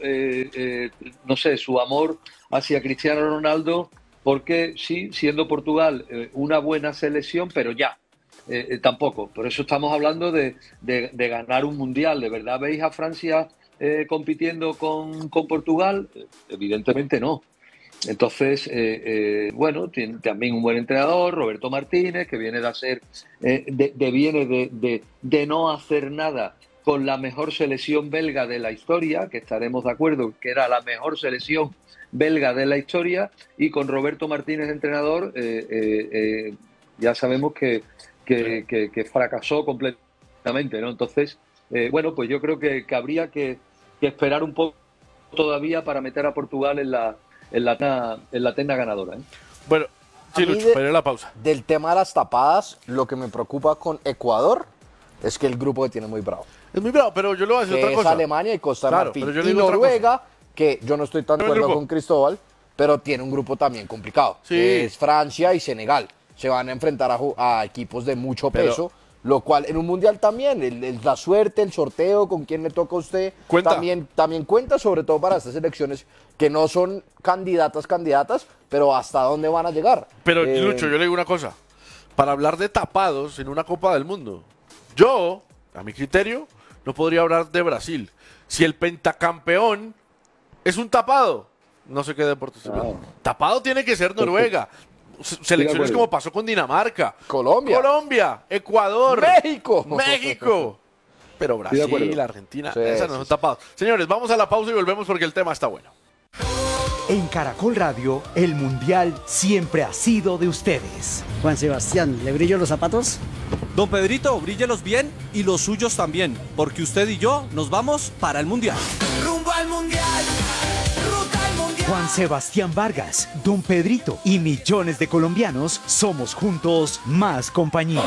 no sé, su amor hacia Cristiano Ronaldo, porque sí, siendo Portugal una buena selección, pero ya, tampoco. Por eso estamos hablando de ganar un mundial. ¿De verdad veis a Francia compitiendo con Portugal? Evidentemente no. Entonces, bueno, tiene también un buen entrenador, Roberto Martínez, que viene de no hacer nada con la mejor selección belga de la historia, que estaremos de acuerdo que era la mejor selección belga de la historia, y con Roberto Martínez entrenador, ya sabemos que fracasó completamente, ¿no? Entonces, bueno, pues yo creo que habría que esperar un poco todavía para meter a Portugal en la terna ganadora, ¿eh? Bueno, sí, Lucho, para ir a la pausa. Del tema de las tapadas, lo que me preocupa con Ecuador es que el grupo que tiene muy bravo. Es muy bravo, pero yo le voy a decir otra cosa. Es Alemania y Costa de Marfil. Pero yo le y digo Noruega, que yo no estoy tan de acuerdo con Cristóbal, pero tiene un grupo también complicado. Sí. Es Francia y Senegal. Se van a enfrentar a equipos de mucho peso, lo cual en un mundial también, la suerte, el sorteo, con quién le toca a usted, también cuenta, sobre todo para estas elecciones que no son candidatas, pero hasta dónde van a llegar. Pero Lucho, yo le digo una cosa, para hablar de tapados en una Copa del Mundo, yo, a mi criterio, no podría hablar de Brasil. Si el pentacampeón es un tapado, no sé qué deporte se ve. Tapado tiene que ser Noruega. Selecciones como pasó con Dinamarca, Colombia, Ecuador, México. Pero Brasil, Argentina, esas no son tapados. Señores, vamos a la pausa y volvemos porque el tema está bueno. En Caracol Radio, el Mundial siempre ha sido de ustedes. Juan Sebastián, ¿le brillo los zapatos? Don Pedrito, bríllelos bien y los suyos también, porque usted y yo nos vamos para el Mundial. Rumbo al Mundial, ruta al Mundial. Juan Sebastián Vargas, Don Pedrito y millones de colombianos somos juntos más compañía.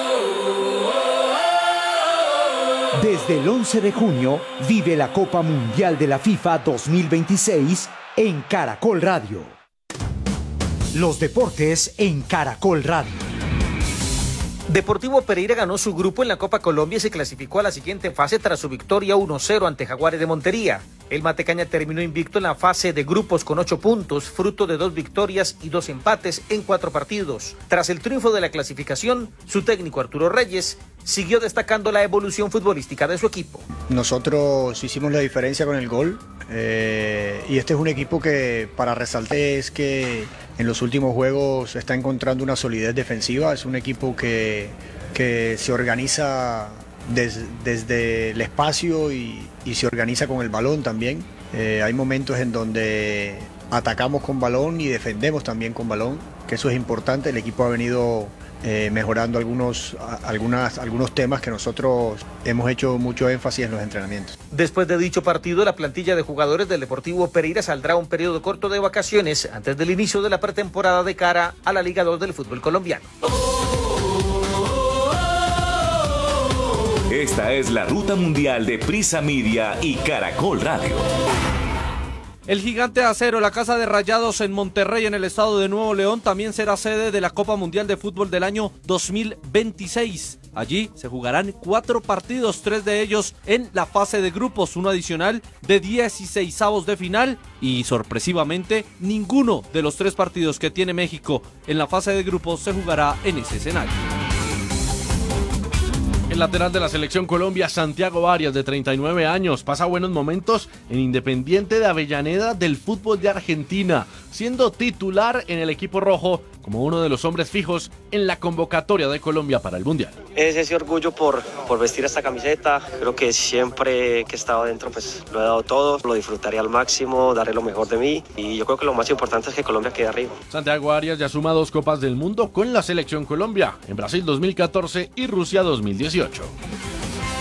Desde el 11 de junio vive la Copa Mundial de la FIFA 2026 en Caracol Radio. Los deportes en Caracol Radio. Deportivo Pereira ganó su grupo en la Copa Colombia y se clasificó a la siguiente fase tras su victoria 1-0 ante Jaguares de Montería. El Matecaña terminó invicto en la fase de grupos con 8 puntos, fruto de 2 victorias y 2 empates en 4 partidos. Tras el triunfo de la clasificación, su técnico Arturo Reyes siguió destacando la evolución futbolística de su equipo. Nosotros hicimos la diferencia con el gol y este es un equipo que para resaltar es que en los últimos juegos está encontrando una solidez defensiva. Es un equipo que se organiza desde el espacio y se organiza con el balón también. Hay momentos en donde atacamos con balón y defendemos también con balón, que eso es importante. El equipo ha venido mejorando algunos temas que nosotros hemos hecho mucho énfasis en los entrenamientos. Después de dicho partido, la plantilla de jugadores del Deportivo Pereira saldrá a un periodo corto de vacaciones antes del inicio de la pretemporada de cara a la Liga 2 del fútbol colombiano. Esta es la ruta mundial de Prisa Media y Caracol Radio. El Gigante de Acero, la Casa de Rayados en Monterrey, en el estado de Nuevo León, también será sede de la Copa Mundial de Fútbol del año 2026. Allí se jugarán 4 partidos, 3 de ellos en la fase de grupos, uno adicional de 16avos de final y sorpresivamente ninguno de los 3 partidos que tiene México en la fase de grupos se jugará en ese escenario. El lateral de la selección Colombia, Santiago Arias, de 39 años, pasa buenos momentos en Independiente de Avellaneda del fútbol de Argentina, siendo titular en el equipo rojo como uno de los hombres fijos en la convocatoria de Colombia para el Mundial. Es ese orgullo por vestir esta camiseta. Creo que siempre que he estado dentro pues lo he dado todo, lo disfrutaré al máximo, daré lo mejor de mí y yo creo que lo más importante es que Colombia quede arriba. Santiago Arias ya suma 2 Copas del Mundo con la selección Colombia, en Brasil 2014 y Rusia 2018.